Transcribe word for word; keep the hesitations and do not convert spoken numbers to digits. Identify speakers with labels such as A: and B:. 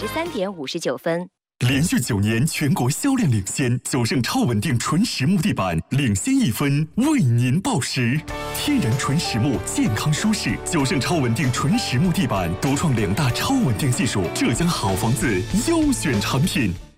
A: 三点五十九分。
B: 连续九年全国销量领先，九盛超稳定纯实木地板领先一分，为您报时。天然纯实木，健康舒适。九盛超稳定纯实木地板独创两大超稳定技术，浙江好房子优选产品。